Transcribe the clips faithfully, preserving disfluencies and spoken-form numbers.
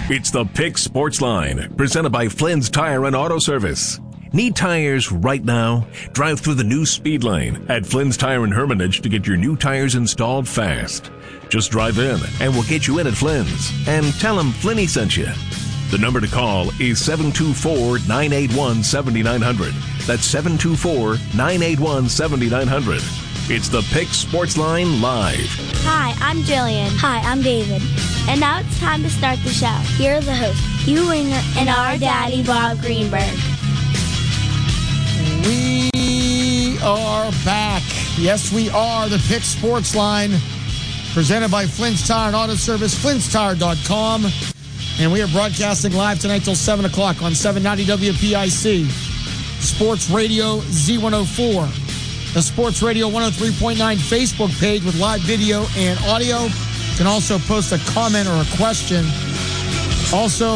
It's the Pick Sports Line, presented by Flynn's Tire and Auto Service. Need tires right now? Drive through the new speed lane at Flynn's Tire and Hermitage to get your new tires installed fast. Just drive in and we'll get you in at Flynn's. And tell them Flinny sent you. The number to call is seven two four, nine eight one, seven nine zero zero. That's seven two four, nine eight one, seven nine zero zero. It's the Pick Sports Line Live. Hi, I'm Jillian. Hi, I'm David. And now it's time to start the show. Here are the hosts, Hugh Winger and our daddy, Bob Greenberg. We are back. Yes, we are. The Pick Sports Line, presented by Flynn's Tire and Auto Service, flynn's tire dot com. And we are broadcasting live tonight till seven o'clock on seven ninety W P I C. Sports Radio Z one oh four. The Sports Radio one oh three point nine Facebook page with live video and audio. You can also post a comment or a question. Also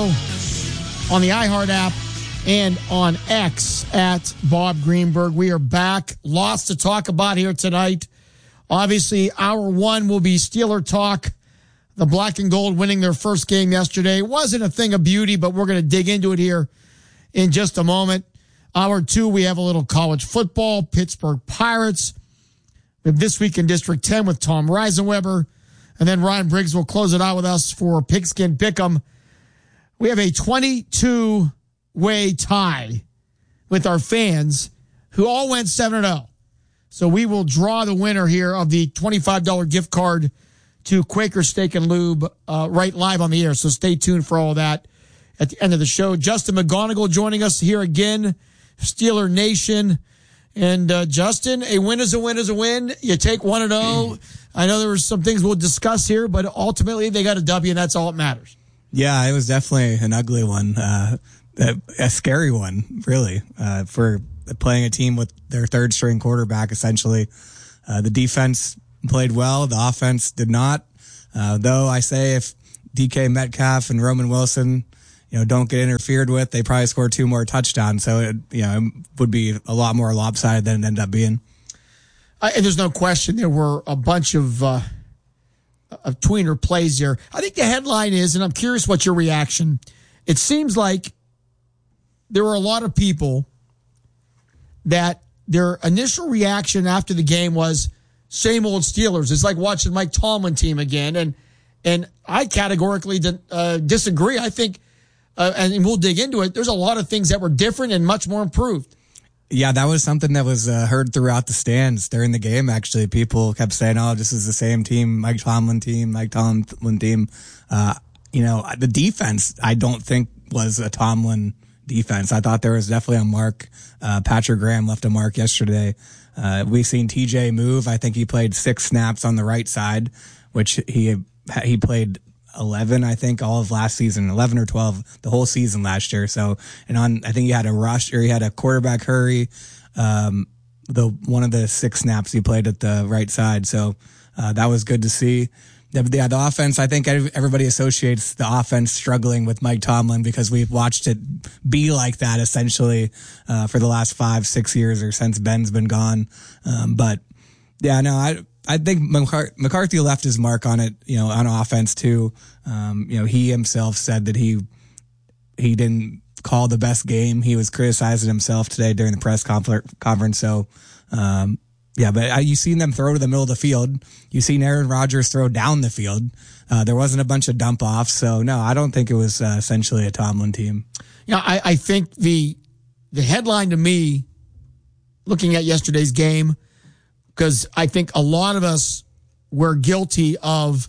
on the iHeart app and on X at Bob Greenberg. We are back. Lots to talk about here tonight. Obviously, hour one will be Steeler talk. The Black and Gold winning their first game yesterday. Wasn't a thing of beauty, but we're going to dig into it here in just a moment. Hour two, we have a little college football, Pittsburgh Pirates. We have This Week in District ten with Tom Reisenweber. And then Ryan Briggs will close it out with us for Pigskin Pick'em. We have a twenty-two-way tie with our fans who all went seven and oh. So we will draw the winner here of the twenty-five dollars gift card to Quaker Steak and Lube uh, right live on the air. So stay tuned for all that at the end of the show. Justin McGonigal joining us here again, Steeler Nation. And uh, Justin, a win is a win is a win. You take one and oh. I know there were some things we'll discuss here, but ultimately they got a W, and that's all that matters. Yeah, it was definitely an ugly one, uh, a, a scary one, really, uh, for playing a team with their third string quarterback, essentially. Uh, the defense played well. The offense did not. Uh, though I say if D K Metcalf and Roman Wilson, you know, don't get interfered with, they probably score two more touchdowns. So it, you know, it would be a lot more lopsided than it ended up being. Uh, and there's no question there were a bunch of, uh, of tweener plays here. I think the headline is, and I'm curious what your reaction. It seems like there were a lot of people that their initial reaction after the game was same old Steelers. It's like watching Mike Tomlin team again. And, and I categorically uh, disagree. I think, uh, and we'll dig into it, there's a lot of things that were different and much more improved. Yeah, that was something that was uh, heard throughout the stands during the game, actually. People kept saying, oh, this is the same team, Mike Tomlin team, Mike Tomlin team. Uh, you know, the defense, I don't think was a Tomlin defense. I thought there was definitely a mark. Uh, Patrick Graham left a mark yesterday. Uh, we've seen T J move. I think he played six snaps on the right side, which he he played eleven, I think, all of last season, eleven or twelve, the whole season last year. So, and on, I think he had a rush or he had a quarterback hurry. Um, the, one of the six snaps he played at the right side. So, uh, that was good to see. Yeah, the offense, I think everybody associates the offense struggling with Mike Tomlin because we've watched it be like that essentially, uh, for the last five, six years or since Ben's been gone. Um, but yeah, no, I, I think McCarthy left his mark on it, you know, on offense too. Um, you know, he himself said that he he didn't call the best game. He was criticizing himself today during the press conference. So, um, yeah, but you seen them throw to the middle of the field. You seen Aaron Rodgers throw down the field. Uh, there wasn't a bunch of dump offs. So no, I don't think it was uh, essentially a Tomlin team. Yeah, I, I think the the headline to me, looking at yesterday's game, because I think a lot of us were guilty of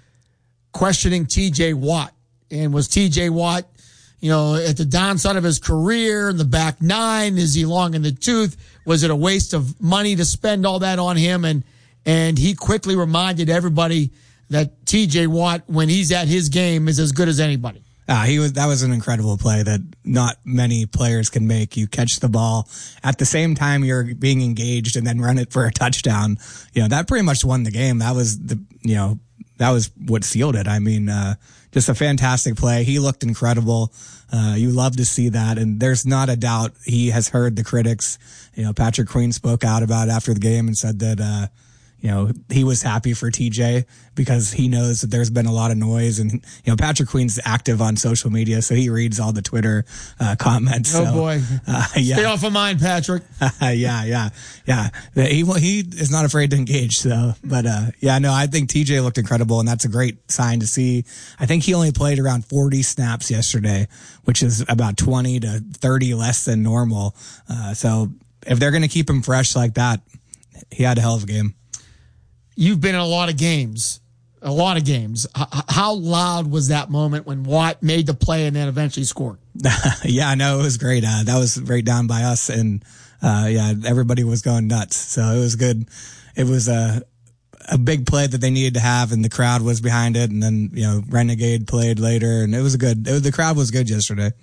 questioning T J Watt. And was T J Watt, you know, at the downside of his career in the back nine? Is he long in the tooth? Was it a waste of money to spend all that on him? And and he quickly reminded everybody that T J Watt, when he's at his game, is as good as anybody. Uh, he was, that was an incredible play that not many players can make. You catch the ball at the same time you're being engaged and then run it for a touchdown. You know, that pretty much won the game. That was the, you know, that was what sealed it. I mean, uh, just a fantastic play. He looked incredible. Uh, you love to see that. And there's not a doubt he has heard the critics. You know, Patrick Queen spoke out about it after the game and said that, uh, you know, he was happy for T J because he knows that there's been a lot of noise, and, you know, Patrick Queen's active on social media, so he reads all the Twitter uh, comments. Oh, so, boy. Uh, yeah. Stay off of mine, Patrick. yeah, yeah, yeah. He, he is not afraid to engage, so, but, uh, yeah, no, I think T J looked incredible, and that's a great sign to see. I think he only played around forty snaps yesterday, which is about twenty to thirty less than normal. Uh, so if they're going to keep him fresh like that, he had a hell of a game. You've been in a lot of games, a lot of games. H- how loud was that moment when Watt made the play and then eventually scored? Yeah, no, it was great. Uh, that was right down by us, and uh, yeah, everybody was going nuts. So it was good. It was a a big play that they needed to have, and the crowd was behind it. And then, you know, Renegade played later, and it was a good. It was, the crowd was good yesterday.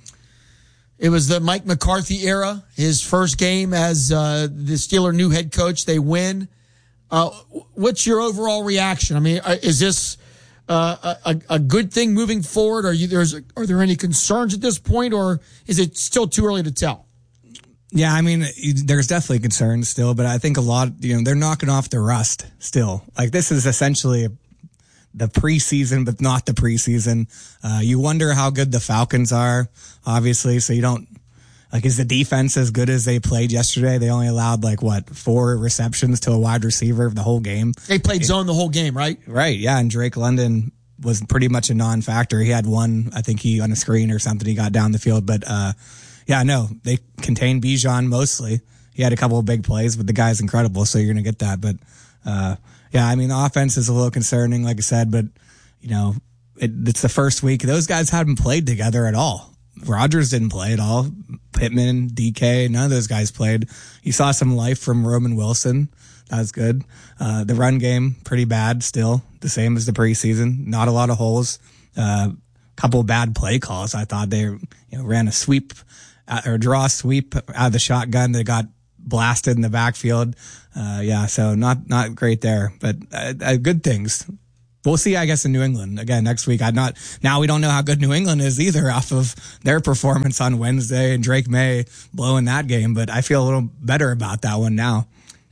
It was the Mike McCarthy era, his first game as uh, the Steeler new head coach. They win. Uh, what's your overall reaction? I mean, is this uh, a, a good thing moving forward? Are you there's are there any concerns at this point, or is it still too early to tell? Yeah, I mean, there's definitely concerns still, but I think a lot, you know, they're knocking off the rust still. Like, this is essentially the preseason, but not the preseason. Uh, you wonder how good the Falcons are, obviously, so you don't. Like, is the defense as good as they played yesterday? They only allowed, like, what, four receptions to a wide receiver the whole game? They played zone the whole game, right? Right, yeah, and Drake London was pretty much a non-factor. He had one, I think he, on a screen or something, he got down the field. But, uh, yeah, no, they contained Bijan mostly. He had a couple of big plays, but the guy's incredible, so you're going to get that. But, uh, yeah, I mean, the offense is a little concerning, like I said, but, you know, it, it's the first week. Those guys haven't played together at all. Rodgers didn't play at all. Pittman, D K, none of those guys played. You saw some life from Roman Wilson. That was good. Uh, the run game, pretty bad still. The same as the preseason. Not a lot of holes. A uh, couple of bad play calls. I thought they you know, ran a sweep uh, or draw a sweep out of the shotgun that got blasted in the backfield. Uh, yeah, so not not great there, but uh, uh, good things. We'll see, I guess, in New England again next week. I'm not now. We don't know how good New England is either off of their performance on Wednesday and Drake May blowing that game. But I feel a little better about that one now.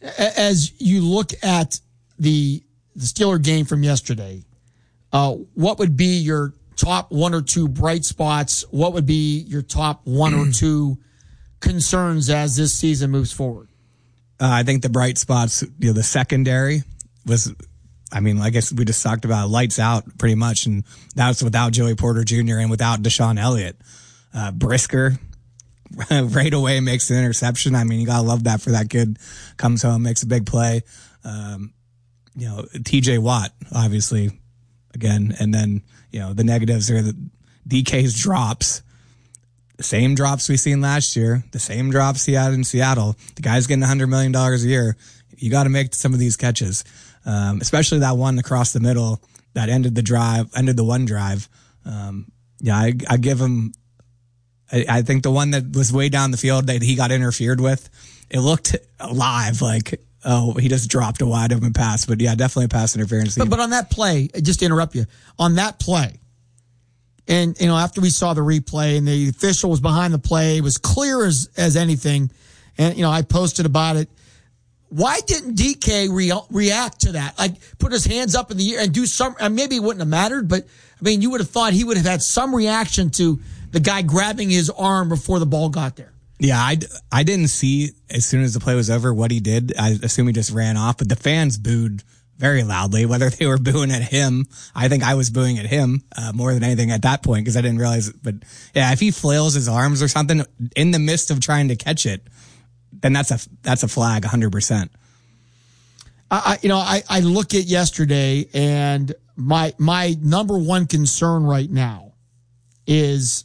As you look at the the Steeler game from yesterday, uh, what would be your top one or two bright spots? What would be your top one or two concerns as this season moves forward? Uh, I think the bright spots, you know, the secondary was. I mean, I guess we just talked about lights out pretty much, and that's without Joey Porter Junior and without Deshaun Elliott. Uh, Brisker right away makes an interception. I mean, you gotta love that for that kid. Comes home, makes a big play. Um, you know, T J Watt, obviously, again, and then, you know, the negatives are the D K's drops. The same drops we seen last year, the same drops he had in Seattle. The guy's getting one hundred million dollars a year. You got to make some of these catches. Um, especially that one across the middle that ended the drive, ended the one drive. Um, yeah, I, I give him, I, I think the one that was way down the field that he got interfered with, it looked alive, like, oh, he just dropped a wide open pass. But yeah, definitely a pass interference. But, but on that play, just to interrupt you, on that play, and, you know, after we saw the replay and the official was behind the play, it was clear as, as anything. And, you know, I posted about it. Why didn't D K re- react to that? Like, put his hands up in the air and do some, and maybe it wouldn't have mattered, but I mean, you would have thought he would have had some reaction to the guy grabbing his arm before the ball got there. Yeah, I, I didn't see as soon as the play was over what he did. I assume he just ran off, but the fans booed very loudly, whether they were booing at him. I think I was booing at him uh, more than anything at that point because I didn't realize it. But yeah, if he flails his arms or something in the midst of trying to catch it, then that's a that's a flag, one hundred percent. I, you know, I, I look at yesterday, and my my number one concern right now is,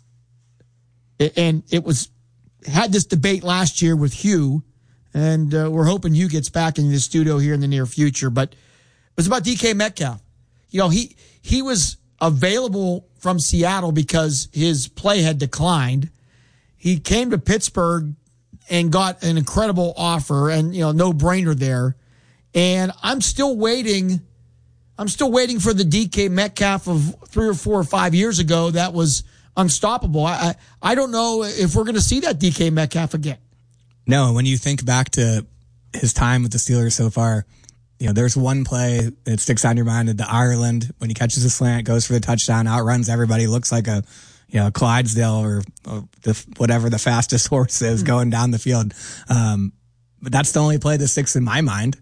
and it was had this debate last year with Hugh, and uh, we're hoping Hugh gets back in the studio here in the near future. But it was about D K Metcalf. You know, he he was available from Seattle because his play had declined. He came to Pittsburgh and got an incredible offer, and, you know, no brainer there. And I'm still waiting. I'm still waiting for the D K Metcalf of three or four or five years ago that was unstoppable. I I, I don't know if we're going to see that D K Metcalf again. No, when you think back to his time with the Steelers so far, you know, there's one play that sticks on your mind at the Ireland when he catches a slant, goes for the touchdown, outruns everybody, looks like a, you know, Clydesdale or, or the, whatever the fastest horse is going down the field. Um, but that's the only play that sticks in my mind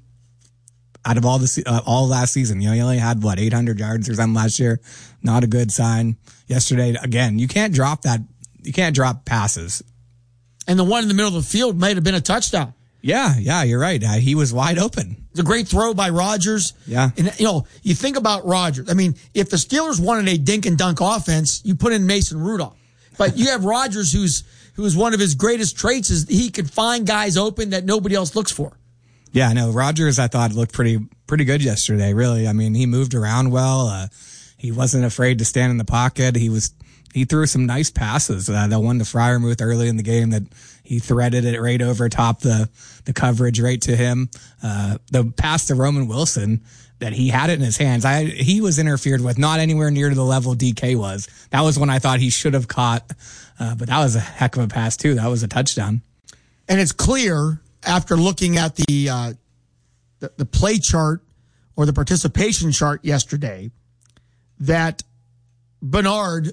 out of all the uh, all last season. You know, he only had what eight hundred yards or something last year. Not a good sign. Yesterday, again, you can't drop that. You can't drop passes. And the one in the middle of the field might have been a touchdown. Yeah, yeah, you're right. Uh, he was wide open. It's a great throw by Rodgers. Yeah. And, you know, you think about Rodgers. I mean, if the Steelers wanted a dink and dunk offense, you put in Mason Rudolph. But you have Rodgers, who's who's one of his greatest traits is he can find guys open that nobody else looks for. Yeah, no, Rodgers, I thought, looked pretty pretty good yesterday, really. I mean, he moved around well. Uh, he wasn't afraid to stand in the pocket. He was he threw some nice passes. Uh, the one to Freiermuth early in the game that he threaded it right over top the, the coverage right to him. Uh, the pass to Roman Wilson that he had it in his hands. I he was interfered with, not anywhere near to the level D K was. That was when I thought he should have caught. Uh, but that was a heck of a pass too. That was a touchdown. And it's clear after looking at the uh, the, the play chart or the participation chart yesterday that Bernard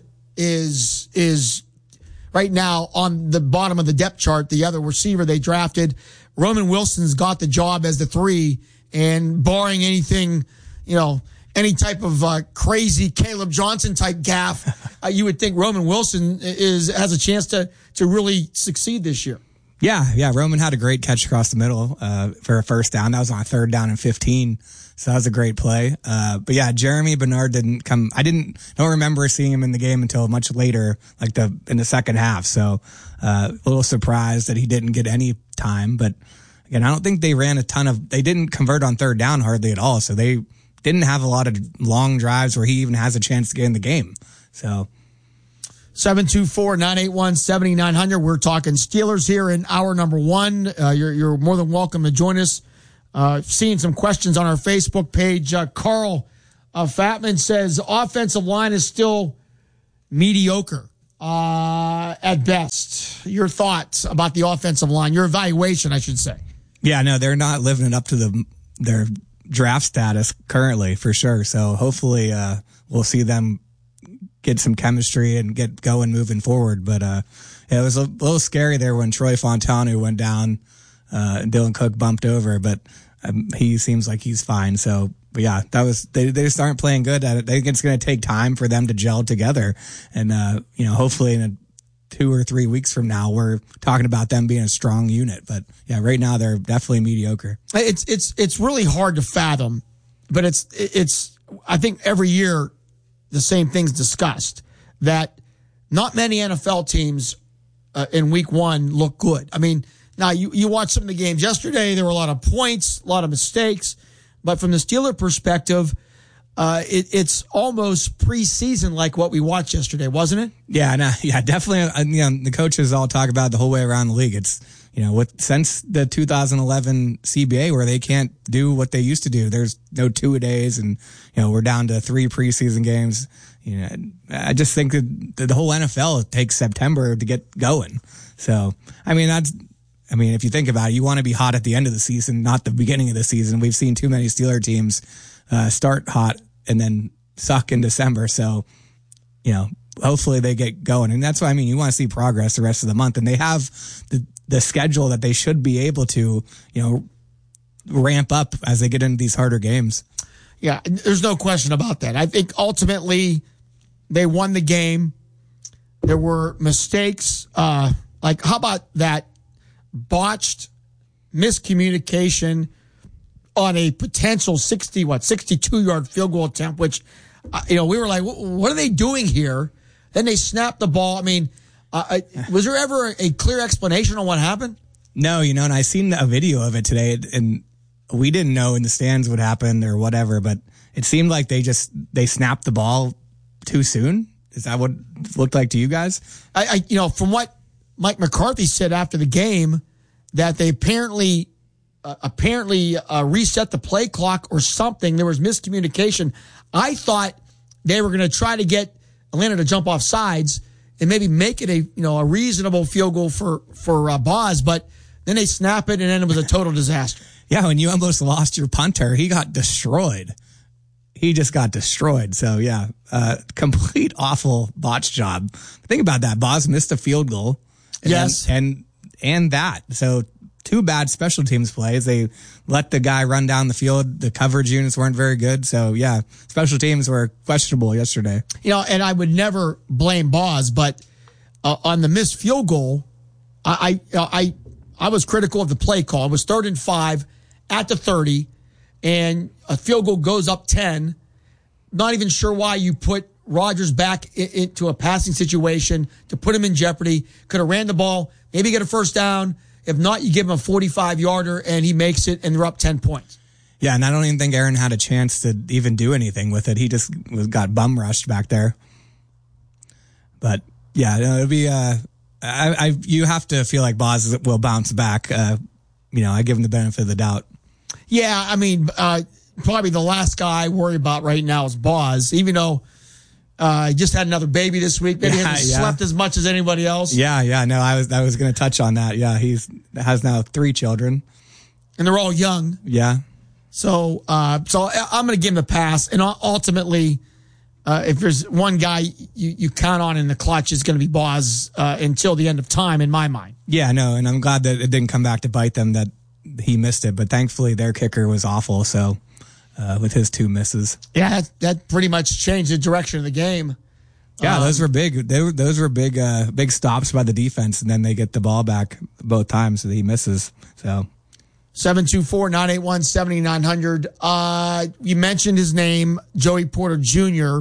is is right now on the bottom of the depth chart. The other receiver they drafted, Roman Wilson's got the job as the three, and barring anything, you know, any type of uh, crazy Caleb Johnson type gaffe, uh, you would think Roman Wilson is has a chance to to really succeed this year. Yeah, yeah. Roman had a great catch across the middle uh, for a first down. That was on a third down and fifteen. So that was a great play. Uh, but yeah, Jeremy Bernard didn't come. I didn't don't remember seeing him in the game until much later, like the in the second half. So uh, a little surprised that he didn't get any time. But again, I don't think they ran a ton of. They didn't convert on third down hardly at all. So they didn't have a lot of long drives where he even has a chance to get in the game. So. seven two four, nine eight one, seven nine zero zero. We're talking Steelers here in hour number one. Uh, you're, you're more than welcome to join us. Uh, seeing some questions on our Facebook page. Uh, Carl uh, Fatman says offensive line is still mediocre uh, at best. Your thoughts about the offensive line, your evaluation, I should say. Yeah, no, they're not living up to the their draft status currently for sure. So hopefully uh, we'll see them get some chemistry and get going moving forward. But uh, it was a little scary there when Troy Fontanu went down. Uh, Dylan Cook bumped over, but um, he seems like he's fine. So, but yeah, that was they. They just aren't playing good at it. I think it's going to take time for them to gel together, and uh, you know, hopefully in a two or three weeks from now, we're talking about them being a strong unit. But yeah, right now they're definitely mediocre. It's it's it's really hard to fathom, but it's it's. I think every year the same thing's discussed, that not many N F L teams uh, in week one look good. I mean, now you, you watch some of the games yesterday, there were a lot of points, a lot of mistakes, but from the Steeler perspective, uh, it, it's almost preseason like what we watched yesterday, wasn't it? Yeah, no, yeah, definitely. Uh, you know, the coaches all talk about it the whole way around the league. It's, you know, what since the two thousand eleven C B A where they can't do what they used to do. There's no two-a-days, and you know we're down to three preseason games. You know, I just think that the whole N F L takes September to get going. So, I mean, that's. I mean, if you think about it, you want to be hot at the end of the season, not the beginning of the season. We've seen too many Steeler teams uh, start hot and then suck in December. So, you know, hopefully they get going, and that's what I mean. You want to see progress the rest of the month, and they have the. the schedule that they should be able to, you know, ramp up as they get into these harder games. Yeah, there's no question about that. I think ultimately they won the game. There were mistakes. Uh, like, how about that botched miscommunication on a potential sixty, what, sixty-two yard field goal attempt, which, uh, you know, we were like, what are they doing here? Then they snapped the ball. I mean, Uh, was there ever a clear explanation on what happened? No, you know, and I seen a video of it today, and we didn't know in the stands what happened or whatever, but it seemed like they just, they snapped the ball too soon. Is that what it looked like to you guys? I, I you know, from what Mike McCarthy said after the game, that they apparently, uh, apparently uh, reset the play clock or something. There was miscommunication. I thought they were going to try to get Atlanta to jump off sides and maybe make it a, you know, a reasonable field goal for, for uh, Boz, but then they snap it and then it was a total disaster. Yeah, when you almost lost your punter, he got destroyed. He just got destroyed. So, yeah, uh, complete awful botch job. Think about that. Boz missed a field goal. And Yes. then, and and that. So, two bad special teams plays. They let the guy run down the field. The coverage units weren't very good. So, yeah, special teams were questionable yesterday. You know, and I would never blame Boz, but uh, on the missed field goal, I, I I I was critical of the play call. It was third and five at the thirty, and a field goal goes up ten. Not even sure why you put Rodgers back i- into a passing situation to put him in jeopardy. Could have ran the ball, maybe get a first down. If not, you give him a forty-five yarder and he makes it, and they're up ten points. Yeah, and I don't even think Aaron had a chance to even do anything with it. He just was, got bum rushed back there. But yeah, no, it'll be. Uh, I, I you have to feel like Boz will bounce back. Uh, you know, I give him the benefit of the doubt. Yeah, I mean, uh, probably the last guy I worry about right now is Boz, even though uh, he just had another baby this week. Maybe Yeah, hasn't yeah. slept as much as anybody else. Yeah, yeah. No, I was I was going to touch on that. Yeah, he's has now three children. And they're all young. Yeah. So, uh, so I- I'm going to give him a pass. And u- ultimately, uh, if there's one guy you, you count on in the clutch, is going to be Boz uh, until the end of time, in my mind. Yeah, no, and I'm glad that it didn't come back to bite them, that he missed it. But thankfully, their kicker was awful. So, uh, with his two misses. Yeah, that, that pretty much changed the direction of the game. Yeah, Um, those were big. They were, those were big, uh, big stops by the defense, and then they get the ball back both times, so he misses. So, seven two four, nine eight one, seven nine zero zero. Uh, you mentioned his name, Joey Porter Junior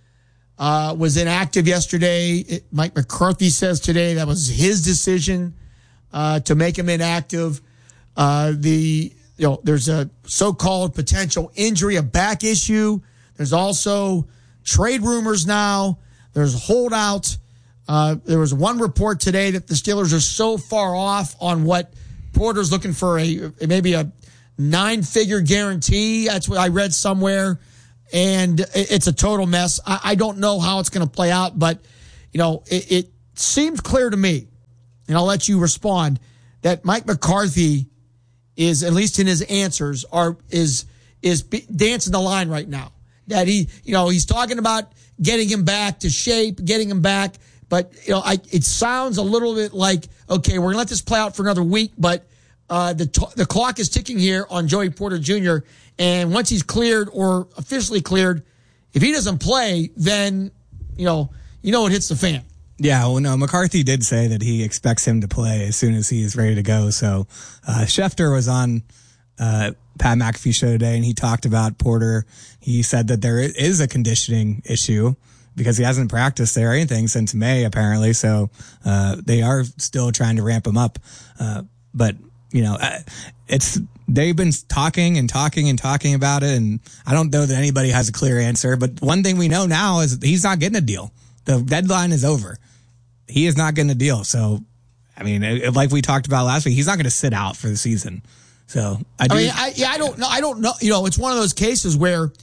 Uh, was inactive yesterday. It, Mike McCarthy says today that was his decision uh, to make him inactive. Uh, the you know there's a so-called potential injury, a back issue. There's also trade rumors now. There's holdout. Uh, there was one report today that the Steelers are so far off on what Porter's looking for, a maybe a nine-figure guarantee. That's what I read somewhere. And it's a total mess. I, I don't know how it's going to play out, but, you know, it, it seems clear to me, and I'll let you respond, that Mike McCarthy is, at least in his answers, are is is dancing the line right now. That he, you know, he's talking about getting him back to shape, getting him back, but, you know, I, it sounds a little bit like, okay, we're going to let this play out for another week, but uh, the t- the clock is ticking here on Joey Porter Junior, and once he's cleared or officially cleared, if he doesn't play, then, you know, you know it hits the fan. yeah, well, no, McCarthy did say that he expects him to play as soon as he is ready to go. So, uh, Schefter was on uh, Pat McAfee show today, and he talked about Porter. He said that there is a conditioning issue because he hasn't practiced there or anything since May, apparently. So, uh, they are still trying to ramp him up. Uh, but, you know, it's, they've been talking and talking and talking about it, and I don't know that anybody has a clear answer. But one thing we know now is he's not getting a deal. The deadline is over. He is not getting a deal. So, I mean, it, like we talked about last week, he's not going to sit out for the season. So, I, do, I mean, I, yeah, I don't know. I don't know. You know, it's one of those cases where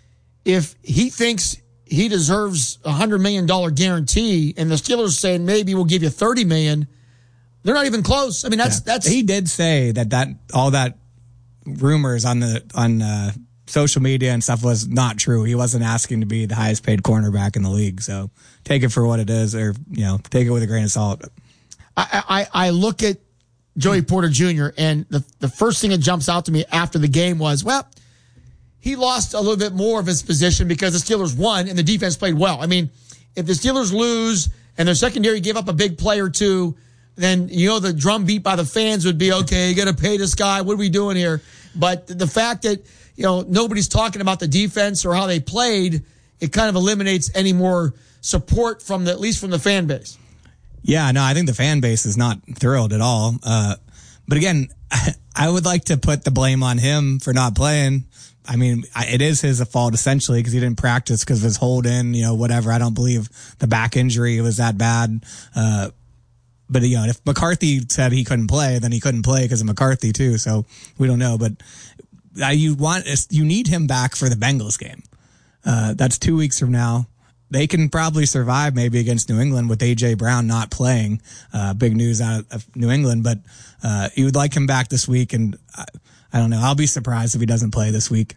if he thinks he deserves a hundred million dollar guarantee, and the Steelers saying maybe we'll give you thirty million, they're not even close. I mean, that's yeah. that's he did say that that all that rumors on the on uh, social media and stuff was not true. He wasn't asking to be the highest paid cornerback in the league. So take it for what it is, or you know, take it with a grain of salt. I, I, I look at Joey Porter Junior, and the, the first thing that jumps out to me after the game was, well, he lost a little bit more of his position because the Steelers won and the defense played well. I mean, if the Steelers lose and their secondary gave up a big play or two, then, you know, the drum beat by the fans would be, okay, you got to pay this guy. What are we doing here? But the fact that, you know, nobody's talking about the defense or how they played, it kind of eliminates any more support from the, at least from the fan base. Yeah, no, I think the fan base is not thrilled at all. Uh, but again, I would like to put the blame on him for not playing. I mean, it is his fault essentially because he didn't practice because of his hold in, you know, whatever. I don't believe the back injury was that bad. Uh, but, you know, if McCarthy said he couldn't play, then he couldn't play because of McCarthy too. So we don't know. But uh, you want, you need him back for the Bengals game. Uh, that's two weeks from now. They can probably survive maybe against New England with A J Brown not playing. Uh, big news out of New England, but uh, you would like him back this week. And I, I don't know. I'll be surprised if he doesn't play this week.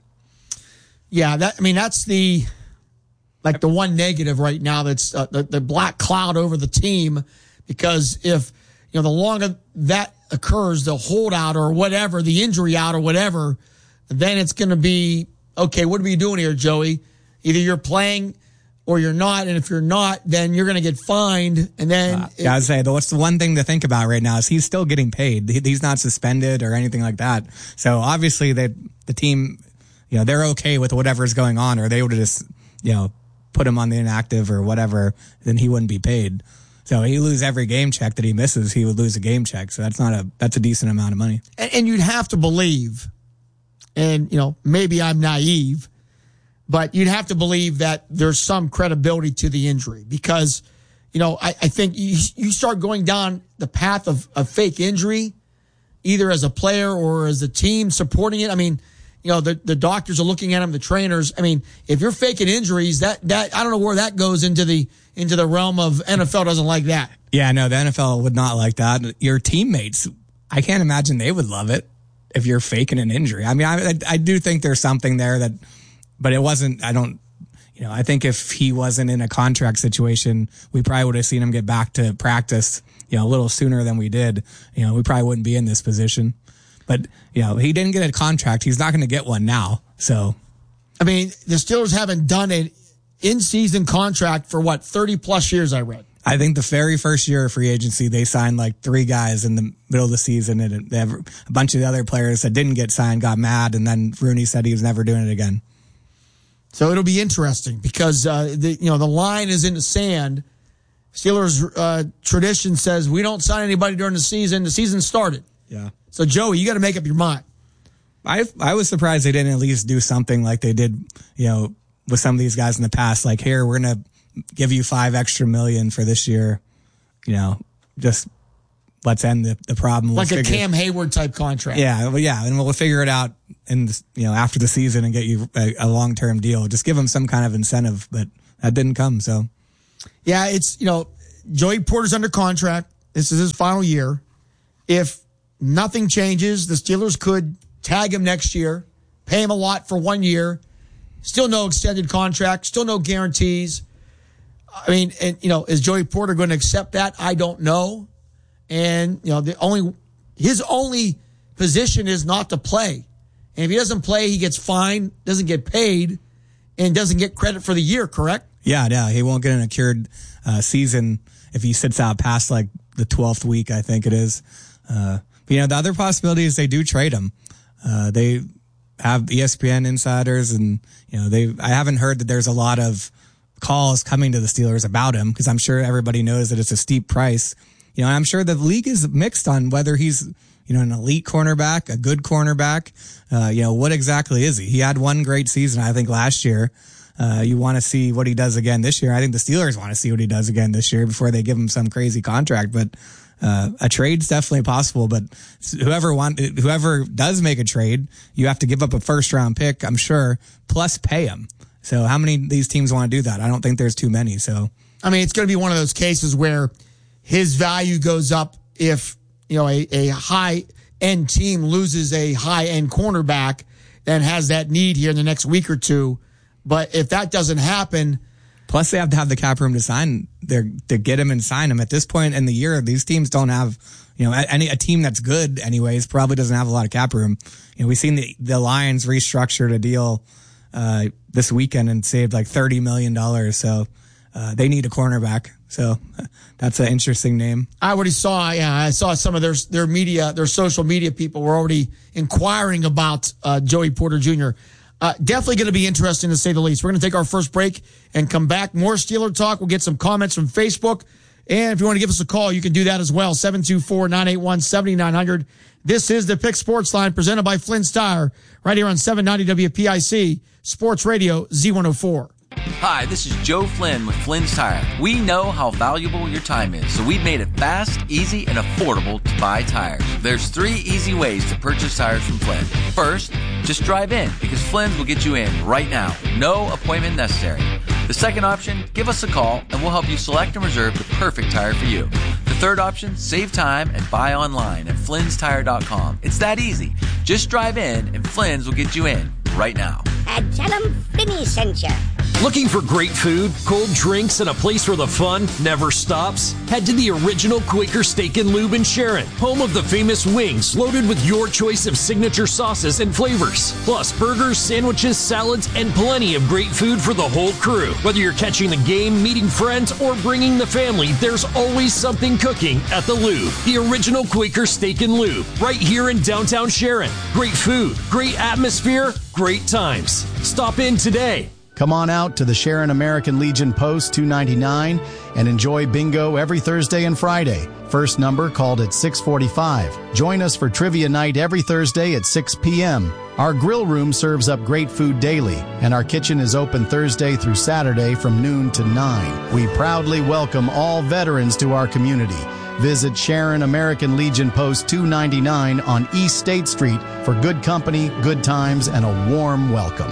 Yeah, that I mean, that's the like the one negative right now. That's uh, the, the black cloud over the team, because if you know the longer that occurs, the holdout or whatever, the injury out or whatever, then it's going to be okay. What are we doing here, Joey? Either you're playing or you're not, and if you're not, then you're going to get fined. And then, uh, yeah, I would say what's the one thing to think about right now is he's still getting paid. He, he's not suspended or anything like that. So obviously, they the team. You know, they're okay with whatever's going on, or they would have just, you know, put him on the inactive or whatever, then he wouldn't be paid. So he lose every game check that he misses, he would lose a game check. So that's not a, that's a decent amount of money. And, and you'd have to believe, and, you know, maybe I'm naive, but you'd have to believe that there's some credibility to the injury, because, you know, I, I think you, you start going down the path of, of fake injury, either as a player or as a team supporting it. I mean, you know, the, the doctors are looking at him, the trainers. I mean, if you're faking injuries, that, that I don't know where that goes into the into the realm of N F L doesn't like that. Yeah, no, the N F L would not like that. Your teammates, I can't imagine they would love it if you're faking an injury. I mean, I, I, I do think there's something there that, but it wasn't, I don't, you know, I think if he wasn't in a contract situation, we probably would have seen him get back to practice, you know, a little sooner than we did. You know, we probably wouldn't be in this position. But, you know, he didn't get a contract. He's not going to get one now. So, I mean, the Steelers haven't done an in-season contract for, what, thirty plus years, I read. I think the very first year of free agency, they signed like three guys in the middle of the season, and they have a bunch of the other players that didn't get signed got mad, and then Rooney said he was never doing it again. So it'll be interesting because, uh, the, you know, the line is in the sand. Steelers uh, tradition says we don't sign anybody during the season. The season started. Yeah. So, Joey, you got to make up your mind. I I was surprised they didn't at least do something like they did, you know, with some of these guys in the past. Like, here, we're going to give you five extra million for this year. You know, just let's end the, the problem. Like we'll a figure, Cam Hayward type contract. Yeah, well, yeah, and we'll figure it out in you know after the season and get you a, a long term deal. Just give them some kind of incentive, but that didn't come. So, yeah, it's you know, Joey Porter's under contract. This is his final year. If nothing changes, the Steelers could tag him next year, pay him a lot for one year, still no extended contract, still no guarantees. I mean, and you know, is Joey Porter going to accept that? I don't know. And you know, the only his only position is not to play. And if he doesn't play, he gets fined, doesn't get paid, and doesn't get credit for the year, correct? Yeah, yeah. He won't get an accrued uh, season if he sits out past like the twelfth week, I think it is. Uh, but, you know, the other possibility is they do trade him. Uh, they have E S P N insiders, and, you know, they, I haven't heard that there's a lot of calls coming to the Steelers about him, because I'm sure everybody knows that it's a steep price. You know, and I'm sure the league is mixed on whether he's, you know, an elite cornerback, a good cornerback. Uh, you know, what exactly is he? He had one great season, I think, last year. Uh, you want to see what he does again this year. I think the Steelers want to see what he does again this year before they give him some crazy contract. But uh, a trade's definitely possible. But whoever want, whoever does make a trade, you have to give up a first round pick, I'm sure, plus pay him. So how many of these teams want to do that? I don't think there's too many. So I mean, it's going to be one of those cases where his value goes up if, you know, a, a high-end team loses a high-end cornerback and has that need here in the next week or two. But if that doesn't happen... Plus, they have to have the cap room to sign, their, to get him and sign him. At this point in the year, these teams don't have, you know, any a team that's good anyways probably doesn't have a lot of cap room. You know, we've seen the, the Lions restructured a deal uh, this weekend and saved like thirty million dollars. So uh, they need a cornerback. So that's an interesting name. I already saw, yeah, I saw some of their their media, their social media people were already inquiring about uh, Joey Porter Junior Uh, definitely going to be interesting to say the least. We're going to take our first break and come back. More Steeler talk. We'll get some comments from Facebook. And if you want to give us a call, you can do that as well. seven two four, nine eight one, seven nine zero zero. This is the Pick Sports Line presented by Flynn's Tire right here on seven ninety W P I C Sports Radio Z one oh four. Hi, this is Joe Flynn with Flynn's Tire. We know how valuable your time is, so we've made it fast, easy, and affordable to buy tires. There's three easy ways to purchase tires from Flynn. First, just drive in, because Flynn's will get you in right now. No appointment necessary. The second option, give us a call, and we'll help you select and reserve the perfect tire for you. The third option, save time and buy online at flynn's tire dot com. It's that easy. Just drive in and Flynn's will get you in right now. And tell them Finney sent you. Looking for great food, cold drinks, and a place where the fun never stops? Head to the original Quaker Steak and Lube in Sharon, home of the famous wings loaded with your choice of signature sauces and flavors. Plus burgers, sandwiches, salads, and plenty of great food for the whole crew. Whether you're catching the game, meeting friends, or bringing the family, there's always something cooking at the Lube. The original Quaker Steak and Lube, right here in downtown Sharon. Great food, great atmosphere, great times. Stop in today. Come on out to the Sharon American Legion Post two ninety-nine and enjoy bingo every Thursday and Friday. First number called at six forty-five. Join us for trivia night every Thursday at six p.m. Our grill room serves up great food daily, and our kitchen is open Thursday through Saturday from noon to nine. We proudly welcome all veterans to our community. Visit Sharon American Legion Post two ninety-nine on East State Street for good company, good times, and a warm welcome.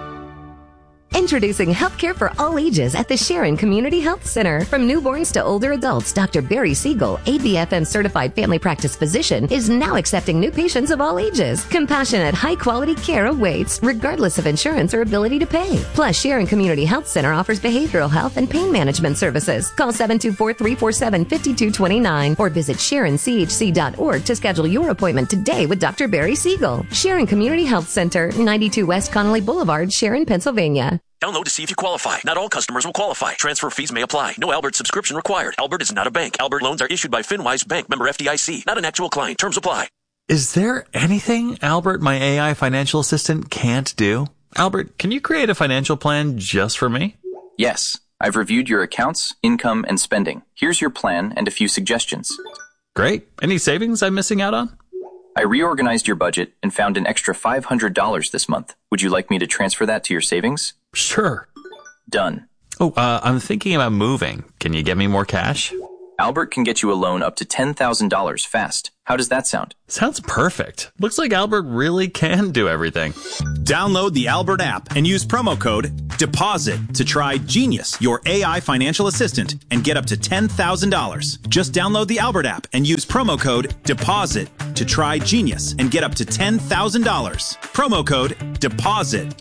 Introducing healthcare for all ages at the Sharon Community Health Center. From newborns to older adults, Doctor Barry Siegel, A B F M certified family practice physician, is now accepting new patients of all ages. Compassionate, high-quality care awaits, regardless of insurance or ability to pay. Plus, Sharon Community Health Center offers behavioral health and pain management services. Call seven two four, three four seven, five two two nine or visit sharon c h c dot org to schedule your appointment today with Doctor Barry Siegel. Sharon Community Health Center, ninety-two West Connolly Boulevard, Sharon, Pennsylvania. Download to see if you qualify. Not all customers will qualify. Transfer fees may apply. No Albert subscription required. Albert is not a bank. Albert loans are issued by FinWise Bank, member F D I C. Not an actual client. Terms apply. Is there anything Albert, my A I financial assistant, can't do? Albert, can you create a financial plan just for me? Yes. I've reviewed your accounts, income, and spending. Here's your plan and a few suggestions. Great. Any savings I'm missing out on? I reorganized your budget and found an extra five hundred dollars this month. Would you like me to transfer that to your savings? Sure. Done. Oh, uh, I'm thinking about moving. Can you get me more cash? Albert can get you a loan up to ten thousand dollars fast. How does that sound? Sounds perfect. Looks like Albert really can do everything. Download the Albert app and use promo code DEPOSIT to try Genius, your A I financial assistant, and get up to ten thousand dollars. Just download the Albert app and use promo code DEPOSIT to try Genius and get up to ten thousand dollars. Promo code DEPOSIT.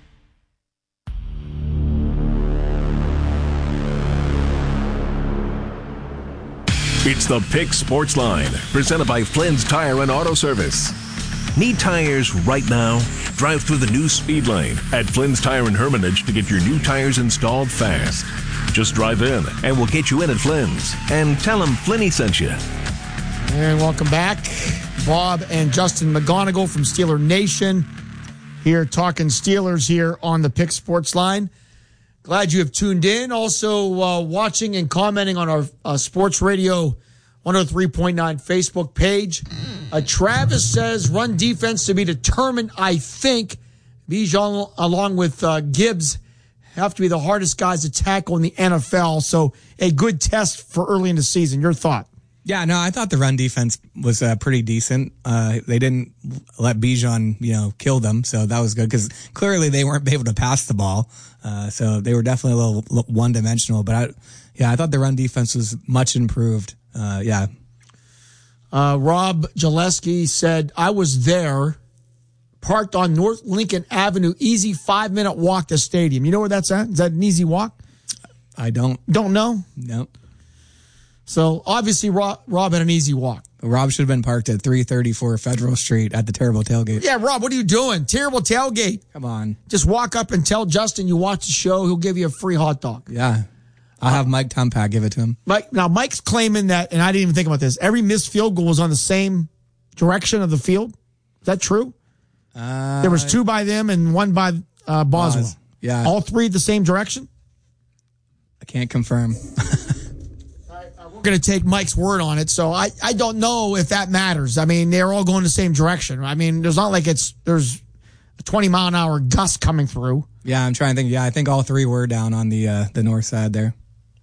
It's the Pick Sports Line, presented by Flynn's Tire and Auto Service. Need tires right now? Drive through the new speed lane at Flynn's Tire and Hermitage to get your new tires installed fast. Just drive in, and we'll get you in at Flynn's. And tell them Flinny sent you. And welcome back. Bob and Justin McGonigal from Steeler Nation here talking Steelers here on the Pick Sports Line. Glad you have tuned in. Also uh, watching and commenting on our uh, Sports Radio one oh three point nine Facebook page. Uh, Travis says, run defense to be determined. I think Bijan along with uh, Gibbs have to be the hardest guys to tackle in the N F L. So a good test for early in the season. Your thought? Yeah, no, I thought the run defense was uh, pretty decent. Uh, they didn't let Bijan, you know, kill them, so that was good because clearly they weren't able to pass the ball. Uh, so they were definitely a little one-dimensional. But I, yeah, I thought the run defense was much improved. Uh, yeah. Uh, Rob Jaleski said, I was there, parked on North Lincoln Avenue, easy five-minute walk to stadium. You know where that's at? Is that an easy walk? I don't. Don't know? No. So, obviously, Rob, Rob had an easy walk. Rob should have been parked at three thirty-four Federal Street at the Terrible Tailgate. Yeah, Rob, what are you doing? Terrible Tailgate. Come on. Just walk up and tell Justin you watch the show. He'll give you a free hot dog. Yeah. I'll have Mike Tumpac give it to him. Mike, now, Mike's claiming that, and I didn't even think about this, every missed field goal was on the same direction of the field. Is that true? Uh, there was two by them and one by uh, Boswell. Boz, yeah. All three the same direction? I can't confirm. We're going to take Mike's word on it, so I, I don't know if that matters. I mean, they're all going the same direction. I mean, there's not like it's there's a twenty mile an hour gust coming through. Yeah, I'm trying to think. Yeah, I think all three were down on the uh, the north side there.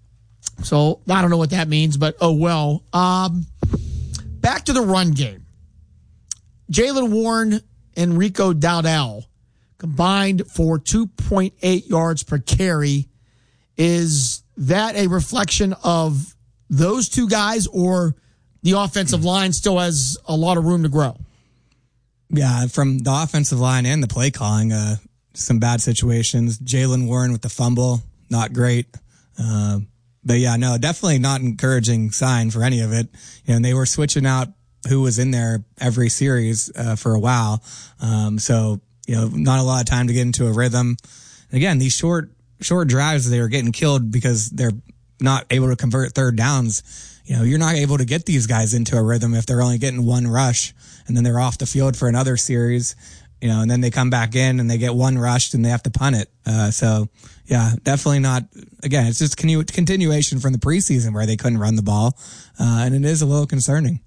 So I don't know what that means, but oh well. Um, back to the run game. Jaylen Warren and Rico Dowdell combined for two point eight yards per carry. Is that a reflection of those two guys, or the offensive line still has a lot of room to grow? Yeah, from the offensive line and the play calling, uh, some bad situations. Jaylen Warren with the fumble, not great. Uh, but yeah, no, definitely not encouraging sign for any of it. You know, and they were switching out who was in there every series uh, for a while. Um, so, you know, not a lot of time to get into a rhythm. And again, these short, short drives, they were getting killed because they're not able to convert third downs. You know, you're not able to get these guys into a rhythm if they're only getting one rush and then they're off the field for another series, you know, and then they come back in and they get one rushed and they have to punt it. Uh, so yeah, definitely not, again, it's just continu- continuation from the preseason where they couldn't run the ball. Uh, and it is a little concerning.